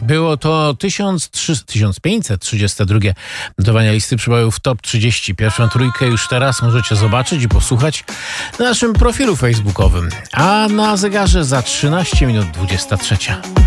Było to 1532 notowania listy przebojów Top 30. Pierwszą trójkę już teraz możecie zobaczyć i posłuchać na naszym profilu facebookowym. A na zegarze za 13 minut 23.